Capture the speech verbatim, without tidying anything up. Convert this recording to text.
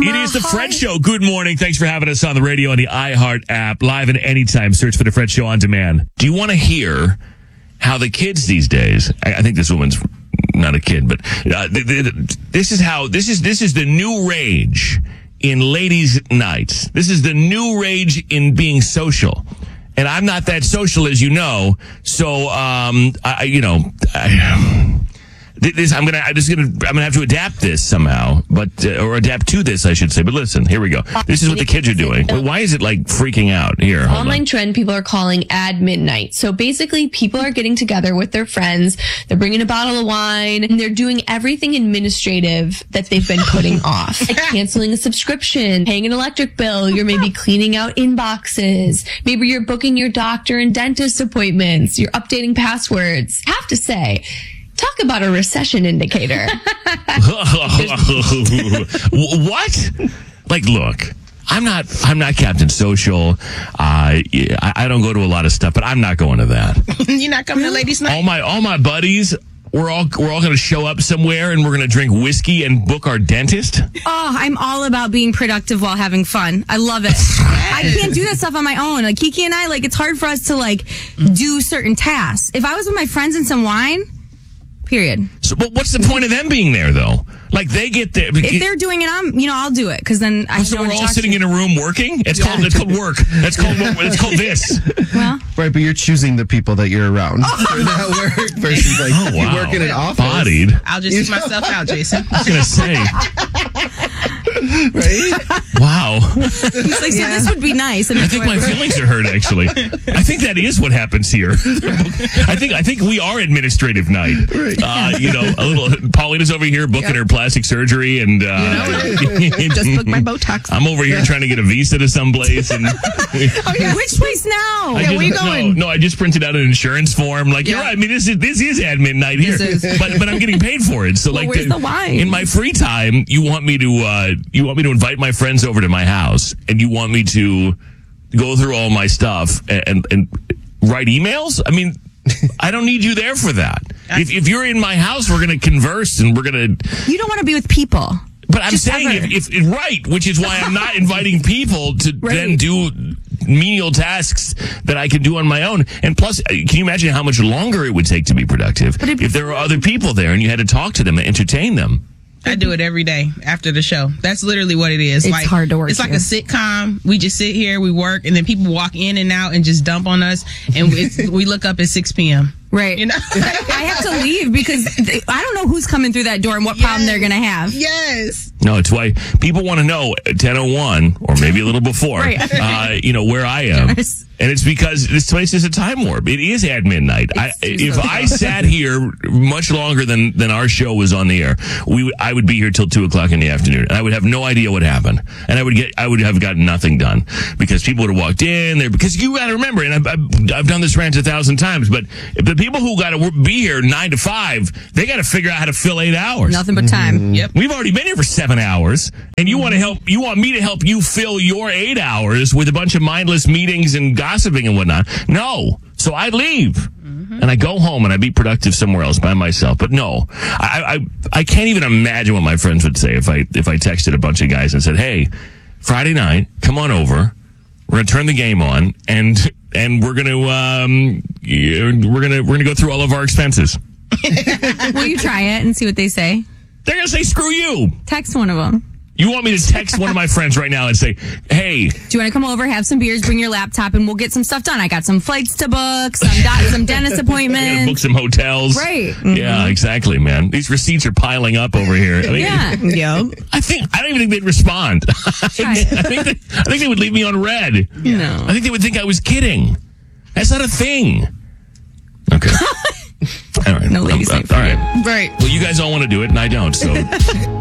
It is the Fred Show. Good morning. Thanks for having us on the radio and the iHeart app. Live and anytime. Search for the Fred Show on demand. Do you want to hear how the kids these days, I, I think this woman's not a kid, but uh, th- th- this is how, this is, this is the new rage in ladies' nights. This is the new rage in being social. And I'm not that social, as you know. So, um, I, you know, I, this, I'm gonna, I'm just gonna, I'm gonna have to adapt this somehow, but uh, or adapt to this, I should say. But listen, here we go. This is what the kids are doing. Why is it like freaking out? Here, hold online on. trend people are calling ad midnight. So basically, people are getting together with their friends. They're bringing a bottle of wine, and they're doing everything administrative that they've been putting off, like canceling a subscription, paying an electric bill. You're maybe cleaning out inboxes. Maybe you're booking your doctor and dentist appointments. You're updating passwords. I have to say, talk about a recession indicator. What? Like, look, I'm not, I'm not Captain Social. Uh, I, I don't go to a lot of stuff, but I'm not going to that. You're not coming to ladies' night? All my, all my buddies, we're all, we're all going to show up somewhere and we're going to drink whiskey and book our dentist. Oh, I'm all about being productive while having fun. I love it. I can't do that stuff on my own. Like Kiki and I, like, it's hard for us to, like, do certain tasks. If I was with my friends and some wine, period. So, but what's the point of them being there, though? Like, they get there. If they're doing it, I'm, you know, I'll do it because then I. So we're all sitting in a room working. It's yeah. called. It's called work. That's called. It's called this. Well, right, but you're choosing the people that you're around for that work versus like oh, wow. you work in an office. Bodied. I'll just see myself out, Jason. I was gonna say. Right? Wow. He's like, so yeah. This would be nice. And I think my feelings are hurt. Actually, I think that is what happens here. I think. I think we are administrative night. Right. Uh, you know, a little. Paulina's over here booking yep. her plastic surgery, and uh, you know, just book my Botox. I'm over here yeah. trying to get a visa to someplace. And oh yeah, which place now? I yeah, just, where you going? No, no, I just printed out an insurance form. Like, yeah. you're right. I mean, this is this is admin night here, but but I'm getting paid for it. So well, like, where's the, the wine? In my free time, you want me to uh, you want me to invite my friends over to my house, and you want me to go through all my stuff and and, and write emails. I mean. I don't need you there for that. If, if you're in my house, we're going to converse and we're going to... You don't want to be with people. But I'm Just saying, if, if right, which is why I'm not inviting people to right. then do menial tasks that I can do on my own. And plus, can you imagine how much longer it would take to be productive if there were other people there and you had to talk to them and entertain them? I do it every day after the show. That's literally what it is. It's like, hard to work. It's like here. a sitcom. We just sit here, we work, and then people walk in and out and just dump on us, and it's, we look up at six p.m. Right. You know? I have to leave because they, I don't know who's coming through that door and what yes. problem they're going to have. Yes. No, it's why people want to know at ten oh one or maybe a little before, right. uh, you know, where I am. Yes. And it's because this place is a time warp. It is at midnight. I, if I sat here much longer than, than our show was on the air, we I would be here till two o'clock in the afternoon, and I would have no idea what happened, and I would get I would have gotten nothing done because people would have walked in there. Because you got to remember, and I've, I've I've done this rant a thousand times, but if the people who got to be here nine to five, they got to figure out how to fill eight hours. Nothing but time. Mm-hmm. Yep. We've already been here for seven hours, and you want to help. You want me to help you fill your eight hours with a bunch of mindless meetings and gossiping and whatnot. No. So I leave mm-hmm. and I go home and I be productive somewhere else by myself. But no, I, I, I can't even imagine what my friends would say if I, if I texted a bunch of guys and said, hey, Friday night, come on over. We're going to turn the game on and, and we're going to, um, we're going to, we're going to go through all of our expenses. Will you try it and see what they say? They're going to say, screw you. Text one of them. You want me to text one of my friends right now and say, hey. Do you want to come over, have some beers, bring your laptop, and we'll get some stuff done? I got some flights to book, some, do- some dentist appointments. Book some hotels. Right. Mm-hmm. Yeah, exactly, man. These receipts are piling up over here. I mean, yeah. Yep. I think, I don't even think they'd respond. Try it. I, think they, I think they would leave me on red. No. I think they would think I was kidding. That's not a thing. Okay. All right. No ladies' night for all right. Right. Well, you guys all want to do it, and I don't, so...